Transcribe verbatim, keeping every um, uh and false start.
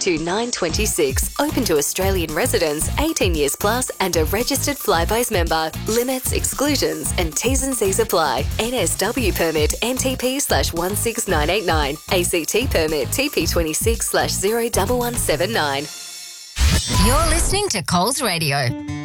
two nine two six. Open to Australian residents eighteen years plus and a registered Flybuys member. Limits, exclusions and T's and C's apply. N S W permit N T P slash one six nine eight nine. A C T permit T P twenty-six slash zero one one seven nine. You're listening to Coles Radio.